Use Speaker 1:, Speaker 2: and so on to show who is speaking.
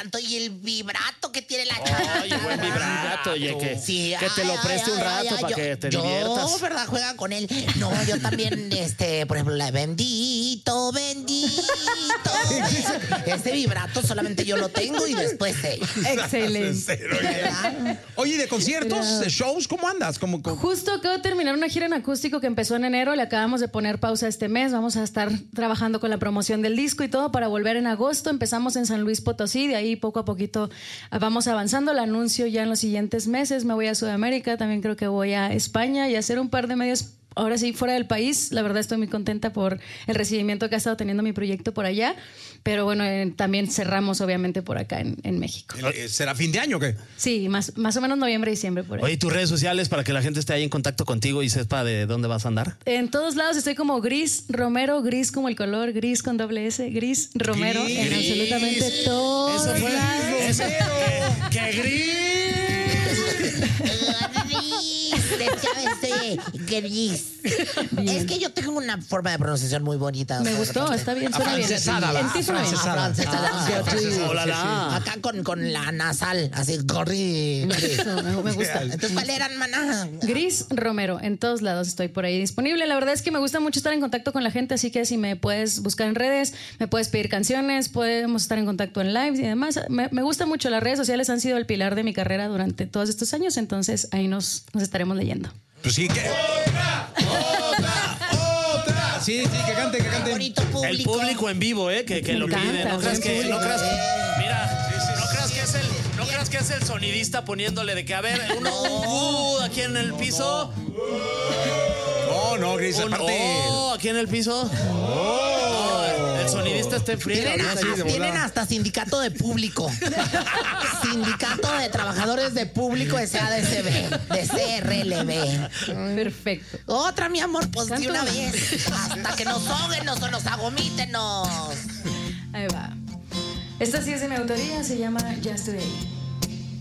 Speaker 1: canto y el vibrato que tiene la chava.
Speaker 2: Oye, buen vibrato, oye, que te lo preste un rato para que te diviertas.
Speaker 1: Yo, ¿verdad? Juegan con él. No, yo también, por ejemplo, la de bendito, bendito. Ese vibrato solamente yo lo tengo y después ella.
Speaker 3: Excelente.
Speaker 4: Oye, ¿de conciertos, de shows, cómo andas?
Speaker 3: Justo acabo de terminar una gira en acústico que empezó en enero, le acabamos de poner pausa este mes, vamos a estar trabajando con la promoción del disco y todo para volver en agosto. Empezamos en San Luis Potosí, de ahí poco a poquito vamos avanzando. El anuncio ya en los siguientes meses, me voy a Sudamérica, también creo que voy a España y a hacer un par de medios. Ahora sí, fuera del país, la verdad estoy muy contenta por el recibimiento que ha estado teniendo mi proyecto por allá, pero bueno, también cerramos obviamente por acá en México.
Speaker 4: ¿Será fin de año o qué?
Speaker 3: Sí, más o menos noviembre, diciembre por ahí.
Speaker 2: Oye, tus redes sociales para que la gente esté ahí en contacto contigo y sepa de dónde vas a andar.
Speaker 3: En todos lados estoy como Gris Romero, Gris como el color, Gris con doble S, Gris Romero, en absolutamente todo.
Speaker 2: Eso fue, eso, que Gris.
Speaker 1: Gris. Es que yo tengo una forma de pronunciación muy bonita.
Speaker 3: Me gustó, está bien, suena bien.
Speaker 4: En
Speaker 3: ti suena bien.
Speaker 1: Acá con la nasal, así, Gris.
Speaker 3: Me gusta.
Speaker 1: Entonces, ¿cuál eran, maná?
Speaker 3: Gris Romero, en todos lados estoy por ahí disponible. La verdad es que me gusta mucho estar en contacto con la gente, así que si me puedes buscar en redes, me puedes pedir canciones, podemos estar en contacto en lives y demás. Me gusta mucho, las redes sociales han sido el pilar de mi carrera durante todos estos años, entonces ahí nos estaremos leyendo.
Speaker 4: Pues sí, que... ¡Otra! Sí, que cante.
Speaker 1: Bonito público.
Speaker 2: El público en vivo, que lo pide. No creas que es el sonidista poniéndole de que, a ver, aquí en el piso.
Speaker 4: No, Gris, aparte.
Speaker 2: Aquí en el piso. El sonidista está en frío.
Speaker 1: Tienen hasta sindicato de público. Sindicato de trabajadores de público de SADCB, de CRLB.
Speaker 3: Perfecto.
Speaker 1: Otra, mi amor, pues
Speaker 3: ¿Canto?
Speaker 1: de una vez. Hasta que nos óguenos o nos agomítenos.
Speaker 3: Ahí va. Esta sí es de mi autoría, se llama Just Today.